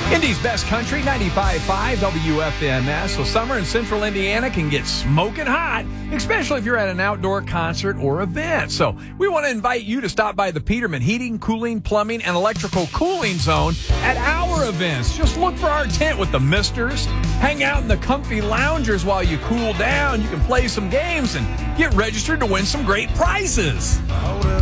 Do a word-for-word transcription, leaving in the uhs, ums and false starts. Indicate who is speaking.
Speaker 1: Indy's best country, ninety-five point five W F M S. So summer in central Indiana can get smoking hot, especially if you're at an outdoor concert or event. So we want to invite you to stop by the Peterman Heating, Cooling, Plumbing, and Electrical Cooling Zone at our events. Just look for our tent with the misters. Hang out in the comfy loungers while you cool down. You can play some games and get registered to win some great prizes.